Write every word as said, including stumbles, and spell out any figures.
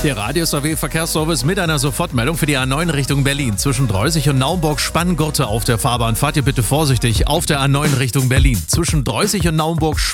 Der Radius A W Verkehrsservice mit einer Sofortmeldung für die A neun Richtung Berlin. Zwischen Dreusig und Naumburg-Spanngurte auf der Fahrbahn. Fahrt ihr bitte vorsichtig auf der A neun Richtung Berlin. Zwischen Dreusig und Naumburg